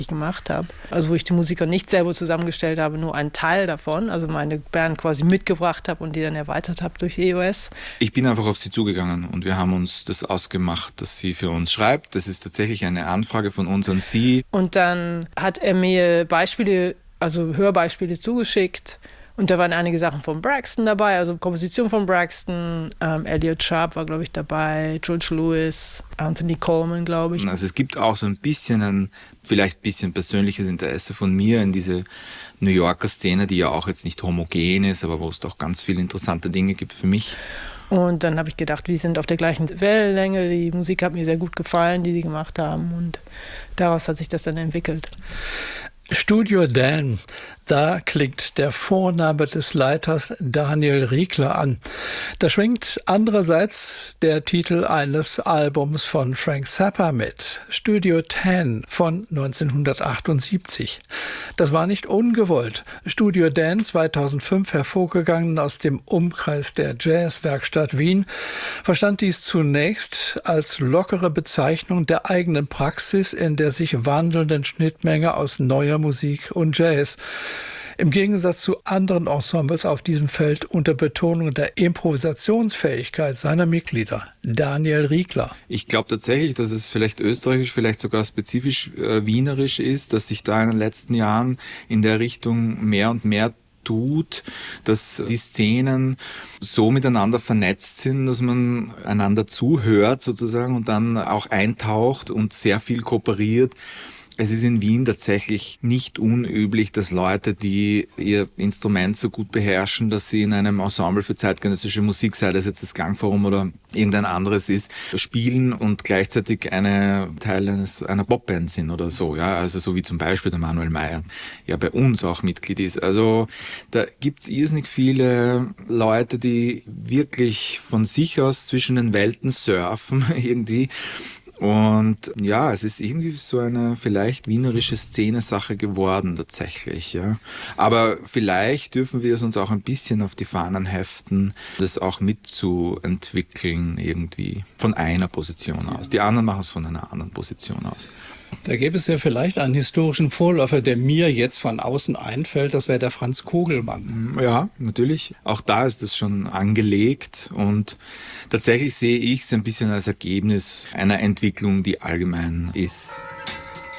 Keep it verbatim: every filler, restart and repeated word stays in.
gemacht habe. Also wo ich die Musiker nicht selber zusammengestellt habe, nur einen Teil davon, also meine Band quasi mitgebracht habe und die dann erweitert habe durch E O S. Ich bin einfach auf sie zugegangen und wir haben uns das ausgemacht, dass sie für uns schreibt. Das ist tatsächlich eine Anfrage von uns an sie. Und dann hat er mir Beispiele, also Hörbeispiele zugeschickt. Und da waren einige Sachen von Braxton dabei, also Komposition von Braxton, ähm, Elliot Sharp war, glaube ich, dabei, George Lewis, Anthony Coleman, glaube ich. Also es gibt auch so ein bisschen ein, vielleicht ein bisschen persönliches Interesse von mir in diese New Yorker Szene, die ja auch jetzt nicht homogen ist, aber wo es doch ganz viele interessante Dinge gibt für mich. Und dann habe ich gedacht, wir sind auf der gleichen Wellenlänge, die Musik hat mir sehr gut gefallen, die sie gemacht haben und daraus hat sich das dann entwickelt. Studio Dan, da klingt der Vorname des Leiters Daniel Riegler an. Da schwingt andererseits der Titel eines Albums von Frank Zappa mit, Studio zehn von neunzehnhundertachtundsiebzig. Das war nicht ungewollt. Studio Dan, zweitausendfünf hervorgegangen aus dem Umkreis der Jazzwerkstatt Wien, verstand dies zunächst als lockere Bezeichnung der eigenen Praxis in der sich wandelnden Schnittmenge aus neuer Musik und Jazz. Im Gegensatz zu anderen Ensembles auf diesem Feld unter Betonung der Improvisationsfähigkeit seiner Mitglieder. Daniel Riegler. Ich glaube tatsächlich, dass es vielleicht österreichisch, vielleicht sogar spezifisch äh, wienerisch ist, dass sich da in den letzten Jahren in der Richtung mehr und mehr tut, dass die Szenen so miteinander vernetzt sind, dass man einander zuhört sozusagen und dann auch eintaucht und sehr viel kooperiert. Es ist in Wien tatsächlich nicht unüblich, dass Leute, die ihr Instrument so gut beherrschen, dass sie in einem Ensemble für zeitgenössische Musik, sei das jetzt das Klangforum oder irgendein anderes ist, spielen und gleichzeitig eine Teil eines, einer Popband sind oder so. Ja, also so wie zum Beispiel der Manuel Mayer ja bei uns auch Mitglied ist. Also da gibt's irrsinnig viele Leute, die wirklich von sich aus zwischen den Welten surfen irgendwie. Und ja, es ist irgendwie so eine vielleicht wienerische Szene-Sache geworden tatsächlich. Ja. Aber vielleicht dürfen wir es uns auch ein bisschen auf die Fahnen heften, das auch mitzuentwickeln irgendwie von einer Position aus. Die anderen machen es von einer anderen Position aus. Da gäbe es ja vielleicht einen historischen Vorläufer, der mir jetzt von außen einfällt, das wäre der Franz Kugelmann. Ja, natürlich. Auch da ist es schon angelegt und tatsächlich sehe ich es ein bisschen als Ergebnis einer Entwicklung, die allgemein ist.